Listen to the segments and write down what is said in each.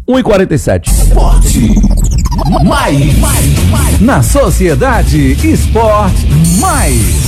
1h47. Esporte Mais. Na Sociedade Esporte Mais.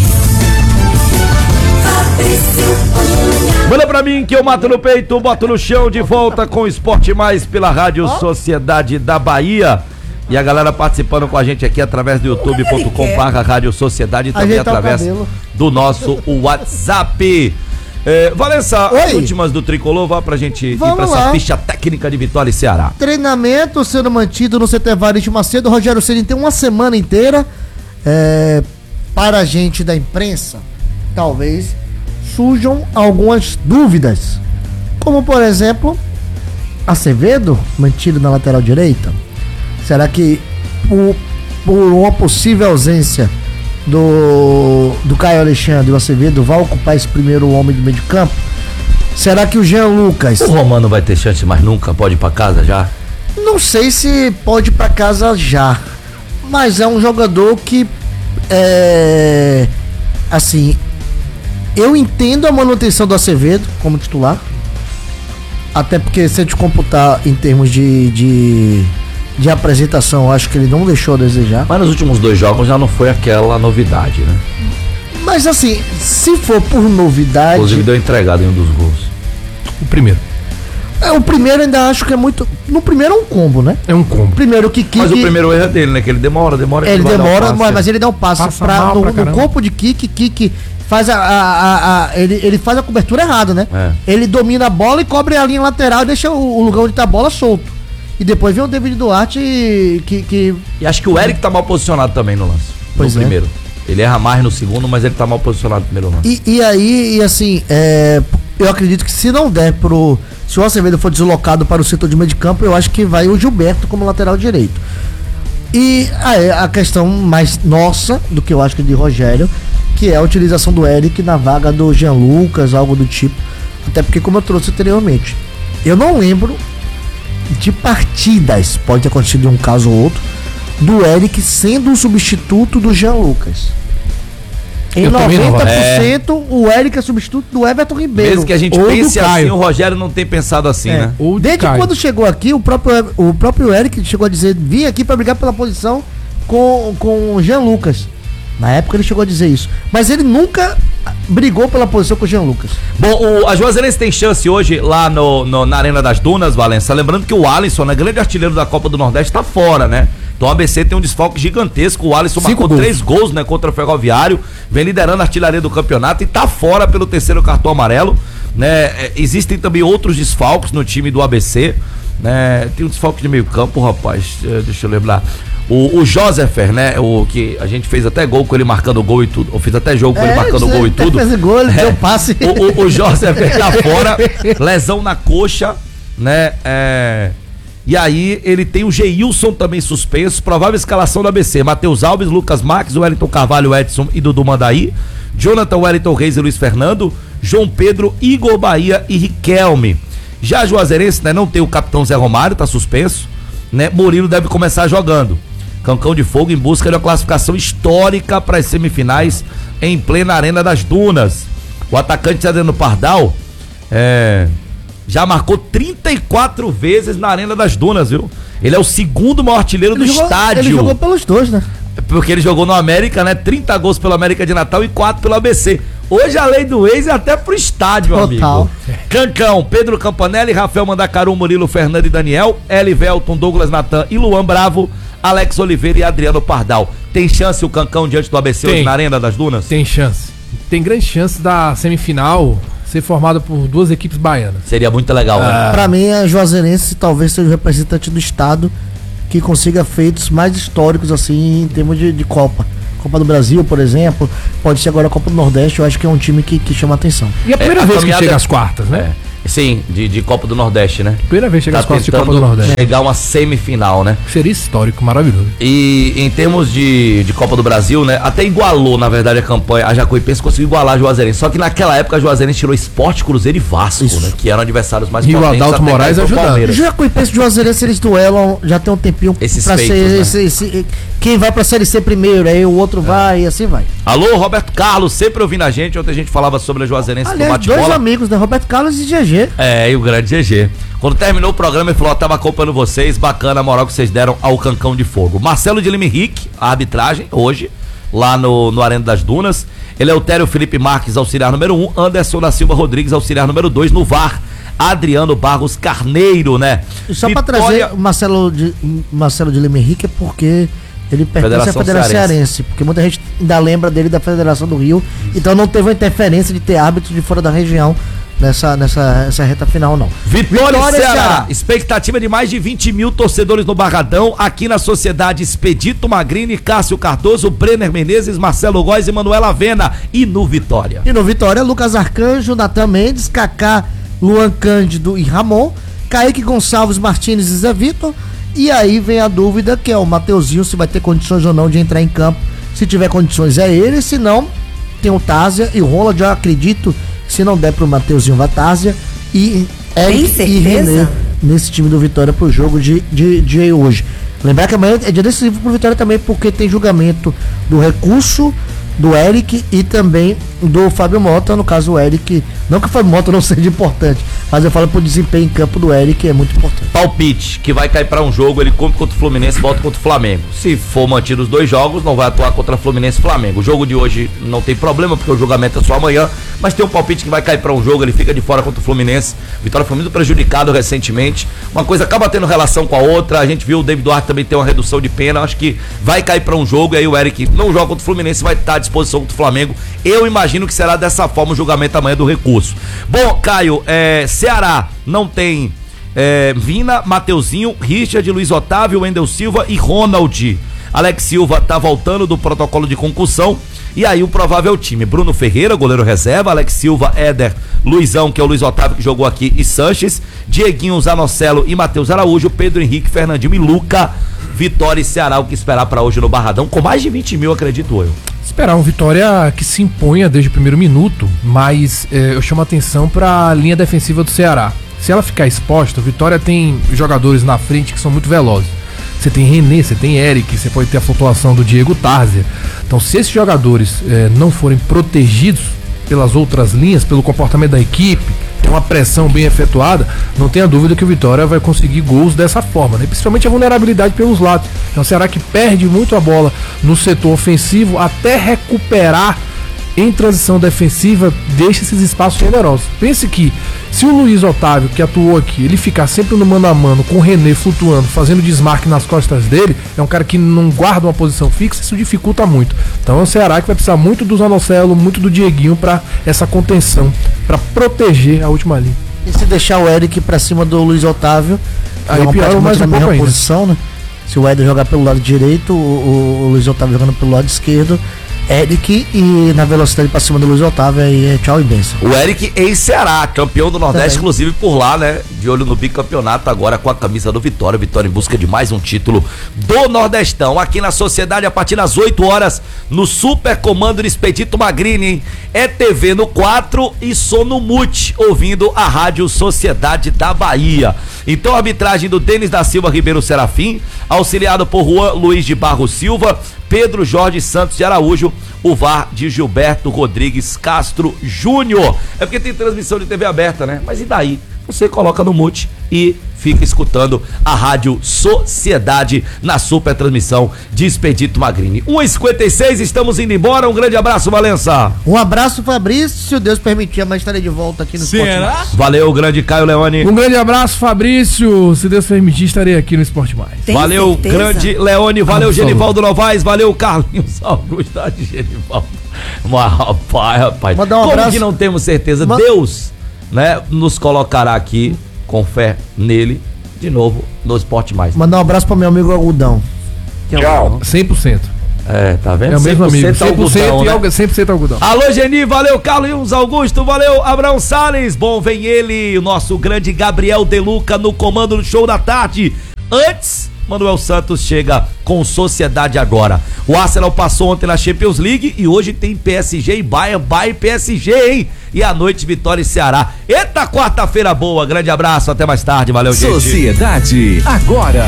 Manda pra mim que eu mato no peito, boto no chão, de volta com o Esporte Mais pela Rádio Sociedade da Bahia. E a galera participando com a gente aqui através do youtube.com/Rádio Sociedade e também através do nosso WhatsApp. Valença, as últimas do Tricolor, vá pra gente ir pra essa ficha técnica de Vitória e Ceará. Treinamento sendo mantido no CT Evaristo Macedo. Rogério Ceni tem uma semana inteira. Para a gente da imprensa, talvez surjam algumas dúvidas, como por exemplo Acevedo mantido na lateral direita. Será que por uma possível ausência do Caio Alexandre, o Acevedo vai ocupar esse primeiro homem do meio de campo? Será que o Jean Lucas... O Romano vai ter chance mais nunca? Pode ir pra casa já? Não sei se pode ir pra casa já, mas é um jogador que assim, eu entendo a manutenção do Acevedo como titular, até porque se a gente computar em termos de apresentação, eu acho que ele não deixou a desejar. Mas nos últimos 2 jogos já não foi aquela novidade, né? Mas assim, se for por novidade... Inclusive deu entregado em um dos gols. O primeiro. O primeiro ainda acho que é muito... No primeiro é um combo, né? É um combo. Primeiro que Mas o primeiro erro é dele, né? Que ele demora. Ele demora, mas ele dá um passo no corpo de Kiki faz ele faz a cobertura errada, né? Ele domina a bola e cobre a linha lateral e deixa o lugar onde tá a bola solto. E depois vem o David Duarte E acho que o Eric tá mal posicionado também no lance. Pois no primeiro. Ele erra mais no segundo, mas ele tá mal posicionado no primeiro lance. E aí, assim, eu acredito que se não der se o Acevedo for deslocado para o setor de meio de campo, eu acho que vai o Gilberto como lateral direito. E a questão mais nossa, do que eu acho que de Rogério, que é a utilização do Eric na vaga do Jean Lucas, algo do tipo. Até porque, como eu trouxe anteriormente, eu não lembro de partidas, pode ter acontecido um caso ou outro, do Eric sendo um substituto do Jean Lucas. Em 90%, o Eric é substituto do Everton Ribeiro. Mesmo que a gente pense assim, o Rogério não tem pensado assim, né? Desde quando chegou aqui, o próprio Eric chegou a dizer, vim aqui para brigar pela posição com o Jean Lucas. Na época ele chegou a dizer isso. Mas ele nunca brigou pela posição com o Jean Lucas. Bom, a Juazeirense tem chance hoje lá na Arena das Dunas, Valença. Lembrando que o Alisson, né, grande artilheiro da Copa do Nordeste, tá fora, né? Então o ABC tem um desfalque gigantesco. O Alisson marcou 3 gols, né, contra o Ferroviário, vem liderando a artilharia do campeonato e tá fora pelo 3º cartão amarelo, né? Existem também outros desfalques no time do ABC, né? Tem um desfalque de meio campo, rapaz, deixa eu lembrar. O Josefer, né? O que a gente fez até gol com ele marcando gol e tudo. Eu fiz até jogo com ele marcando gol e tudo. Fez gol, ele deu passe. O Josefer tá fora, lesão na coxa, né? E aí ele tem o Geilson também suspenso, provável escalação do ABC, Matheus Alves, Lucas Marques, Wellington Carvalho, Edson e Dudu Mandaí, Jonathan, Wellington Reis e Luiz Fernando, João Pedro, Igor Bahia e Riquelme. Já a Juazeirense, né, não tem o capitão Zé Romário, tá suspenso, né? Murilo deve começar jogando. Cancão de Fogo em busca de uma classificação histórica para as semifinais em plena Arena das Dunas. O atacante Adriano Pardal já marcou 34 vezes na Arena das Dunas, viu? Ele é o 2º maior artilheiro do estádio. Ele jogou pelos dois, né? Porque ele jogou no América, né? 30 gols pelo América de Natal e 4 pelo ABC. Hoje a lei do ex é até pro estádio, meu amigo. Cancão, Pedro Campanelli, Rafael Mandacaru, Murilo, Fernando e Daniel, Elivelton, Douglas Natan e Luan Bravo, Alex Oliveira e Adriano Pardal. Tem chance o Cancão diante do ABC hoje na Arena das Dunas? Tem chance. Tem grande chance da semifinal ser formada por 2 equipes baianas. Seria muito legal, né? Pra mim, a Juazeirense talvez seja o representante do estado que consiga feitos mais históricos, assim, em termos de Copa. Copa do Brasil, por exemplo, pode ser agora a Copa do Nordeste, eu acho que é um time que chama atenção. E a primeira vez que chega às quartas, né? Sim, de Copa do Nordeste, né? Primeira vez que chega às quartas de Copa do Nordeste. Chegar uma semifinal, né? Seria histórico, maravilhoso. E em termos de Copa do Brasil, né? Até igualou, na verdade, a campanha. A Jacuipense conseguiu igualar a Juazeirense. Só que naquela época a Juazeirense tirou Sport, Cruzeiro e Vasco, né? Que eram adversários mais potentes. E o Adalto Moraes ajudando. Jacuipense e Juazeirense, eles duelam já tem um tempinho pra feitos, ser... Né? Quem vai pra Série C primeiro, aí o outro vai e assim vai. Alô, Roberto Carlos, sempre ouvindo a gente. Ontem a gente falava sobre a Juazeirense no bate-bola. 2 amigos, né? Roberto Carlos e GG. GG. É, e o grande GG. Quando terminou o programa, ele falou: tava acompanhando vocês, bacana a moral que vocês deram ao Cancão de Fogo. Marcelo de Lima Henrique, a arbitragem, hoje, lá no Arena das Dunas. Eleutério Felipe Marques, auxiliar número 1. Anderson da Silva Rodrigues, auxiliar número 2. No VAR, Adriano Barros Carneiro, né? E só pra trazer o Marcelo de Lima Henrique é porque ele pertence à Federação Cearense, porque muita gente ainda lembra dele da Federação do Rio, então não teve uma interferência de ter árbitros de fora da região nessa reta final, não. Vitória Ceará. Expectativa de mais de 20 mil torcedores no Barradão, aqui na Sociedade Expedito Magrini, Cássio Cardoso, Brenner Menezes, Marcelo Góes e Manuela Avena. E no Vitória, Lucas Arcanjo, Natan Mendes, Kaká, Luan Cândido e Ramon, Kaique Gonçalves Martins e Zé Vitor. E aí vem a dúvida, que é o Mateuzinho, se vai ter condições ou não de entrar em campo. Se tiver condições é ele, se não, tem o Tásia e o Ronald. Eu acredito que se não der pro Mateuzinho, vai Tásia e Eric e René nesse time do Vitória pro jogo de hoje. Lembrar que amanhã é dia decisivo pro Vitória também, porque tem julgamento do recurso do Eric e também do Fábio Mota. No caso, o Eric, não que o Fábio Mota não seja importante, mas eu falo pro desempenho em campo do Eric, é muito importante. Palpite, que vai cair pra um jogo, ele compra contra o Fluminense, volta contra o Flamengo. Se for mantido os dois jogos, não vai atuar contra Fluminense e Flamengo. O jogo de hoje não tem problema, porque o julgamento é só amanhã, mas tem um palpite que vai cair pra um jogo, ele fica de fora contra o Fluminense. Vitória foi muito prejudicado recentemente, uma coisa acaba tendo relação com a outra. A gente viu o David Duarte também ter uma redução de pena, acho que vai cair pra um jogo, e aí o Eric não joga contra o Fluminense, vai estar à disposição contra o Flamengo. Eu imagino que será dessa forma o julgamento amanhã do recurso. Bom, Caio, Ceará não tem Vina, Mateuzinho, Richard, Luiz Otávio, Wendel Silva e Ronald. Alex Silva tá voltando do protocolo de concussão. E aí o provável time: Bruno Ferreira, goleiro reserva, Alex Silva, Éder, Luizão, que é o Luiz Otávio que jogou aqui, e Sanches, Dieguinho, Zanocelo e Matheus Araújo, Pedro Henrique, Fernandinho e Luca. Vitória e Ceará, o que esperar pra hoje no Barradão, com mais de 20 mil, acredito eu. Esperar um Vitória que se imponha desde o primeiro minuto, mas eu chamo a atenção para a linha defensiva do Ceará. Se ela ficar exposta, o Vitória tem jogadores na frente que são muito velozes. Você tem René, você tem Eric, você pode ter a flutuação do Diego Tárzia. Então, se esses jogadores não forem protegidos pelas outras linhas, pelo comportamento da equipe, tem uma pressão bem efetuada, não tenha dúvida que o Vitória vai conseguir gols dessa forma, né? Principalmente a vulnerabilidade pelos lados. É um Ceará que perde muito a bola no setor ofensivo, até recuperar em transição defensiva, deixa esses espaços generosos. Pense que se o Luiz Otávio, que atuou aqui, ele ficar sempre no mano a mano com o René flutuando, fazendo desmarque nas costas dele, é um cara que não guarda uma posição fixa, isso dificulta muito. Então é um Ceará que vai precisar muito do Zanocelo, muito do Dieguinho para essa contenção, para proteger a última linha. E se deixar o Eric para cima do Luiz Otávio, aí piora mais um pouco ainda. Posição, né? Se o Éder jogar pelo lado direito, o Luiz Otávio jogando pelo lado esquerdo, Eric, e na velocidade pra cima do Luiz Otávio, aí é tchau e benção. O Eric ex-Ceará, campeão do Nordeste, inclusive por lá, né? De olho no bicampeonato, agora com a camisa do Vitória. Vitória em busca de mais um título do Nordestão. Aqui na Sociedade, a partir das 8 horas, no Super Comando do Expedito Magrini, hein? É TV no 4 e som no Mute, ouvindo a Rádio Sociedade da Bahia. Então, a arbitragem do Denis da Silva Ribeiro Serafim, auxiliado por Juan Luiz de Barros Silva, Pedro Jorge Santos de Araújo, o VAR de Gilberto Rodrigues Castro Júnior. É porque tem transmissão de TV aberta, né? Mas e daí? Você coloca no mute e fica escutando a Rádio Sociedade na super transmissão de Expedito Magrini. 1h56, estamos indo embora. Um grande abraço, Valença. Um abraço, Fabrício. Se o Deus permitir, amanhã estarei de volta aqui no Esporte Mais. Valeu, grande Caio Leone. Um grande abraço, Fabrício. Se Deus permitir, estarei aqui no Esporte Mais. Valeu, certeza? Grande Leone. Valeu, Genivaldo Novaes. Valeu, Carlinhos Augusto de Genivaldo. Mas, rapaz. Mandar um como abraço. Que não temos certeza? Deus, né, nos colocará aqui, com fé nele, de novo no Esporte Mais. Mandar um abraço para meu amigo Algodão. Tchau. 100%. Tá vendo? É o mesmo amigo. 100% algodão, né? 100% algodão. Alô, Geni, valeu, Carlos Augusto, valeu, Abraão Salles. Bom, vem ele, o nosso grande Gabriel Deluca no comando do Show da Tarde. Antes, Manuel Santos chega com Sociedade agora. O Arsenal passou ontem na Champions League e hoje tem PSG e Bayern PSG, hein? E à noite, Vitória e Ceará. Eita, quarta-feira boa. Grande abraço, até mais tarde. Valeu, gente. Sociedade agora.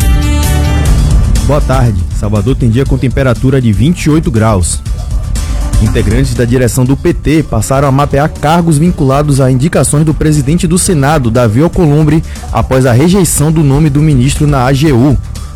Boa tarde. Salvador tem dia com temperatura de 28 graus. Integrantes da direção do PT passaram a mapear cargos vinculados a indicações do presidente do Senado, Davi Alcolumbre, após a rejeição do nome do ministro na AGU.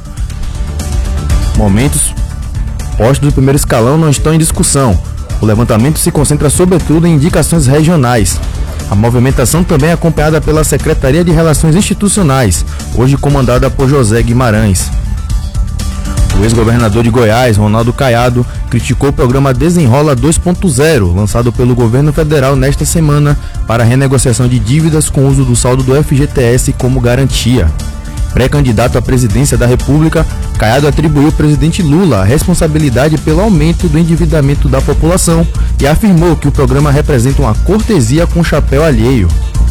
Momentos postos do primeiro escalão não estão em discussão. O levantamento se concentra sobretudo em indicações regionais. A movimentação também é acompanhada pela Secretaria de Relações Institucionais, hoje comandada por José Guimarães. O ex-governador de Goiás, Ronaldo Caiado, criticou o programa Desenrola 2.0, lançado pelo governo federal nesta semana para a renegociação de dívidas com uso do saldo do FGTS como garantia. Pré-candidato à presidência da República, Caiado atribuiu ao presidente Lula a responsabilidade pelo aumento do endividamento da população e afirmou que o programa representa uma cortesia com chapéu alheio.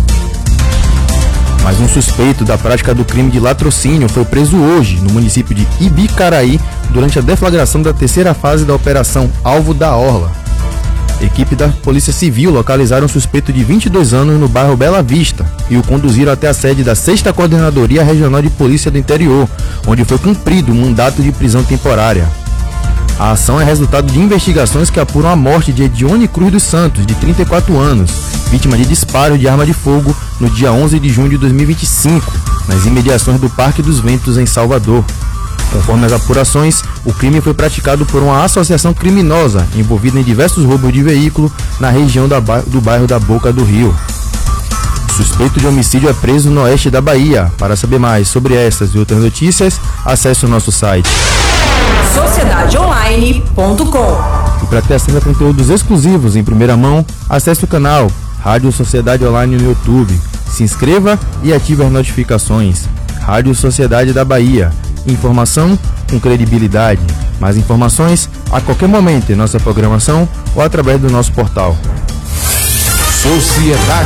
Mas um suspeito da prática do crime de latrocínio foi preso hoje, no município de Ibicaraí, durante a deflagração da terceira fase da Operação Alvo da Orla. Equipe da Polícia Civil localizaram um suspeito de 22 anos no bairro Bela Vista e o conduziram até a sede da 6ª Coordenadoria Regional de Polícia do Interior, onde foi cumprido um mandato de prisão temporária. A ação é resultado de investigações que apuram a morte de Edione Cruz dos Santos, de 34 anos, vítima de disparo de arma de fogo no dia 11 de junho de 2025, nas imediações do Parque dos Ventos, em Salvador. Conforme as apurações, o crime foi praticado por uma associação criminosa envolvida em diversos roubos de veículo na região do bairro da Boca do Rio. O suspeito de homicídio é preso no oeste da Bahia. Para saber mais sobre essas e outras notícias, acesse o nosso site sociedadeonline.com. E para ter acesso a conteúdos exclusivos em primeira mão, acesse o canal Rádio Sociedade Online no YouTube. Se inscreva e ative as notificações. Rádio Sociedade da Bahia. Informação com credibilidade. Mais informações a qualquer momento em nossa programação ou através do nosso portal. Sociedade.